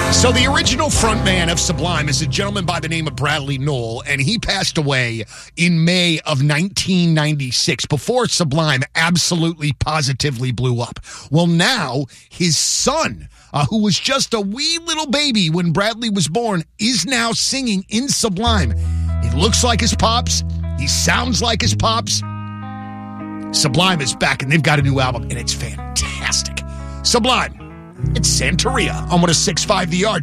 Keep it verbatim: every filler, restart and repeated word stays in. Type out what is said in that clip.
So the original frontman of Sublime is a gentleman by the name of Bradley Nowell, and he passed away in May of nineteen ninety-six, before Sublime absolutely positively blew up. Well, now his son, uh, who was just a wee little baby when Bradley was born, is now singing in Sublime. He looks like his pops. He sounds like his pops. Sublime is back, and they've got a new album, and it's fantastic. Sublime. It's Santeria on one oh six point five The Yard.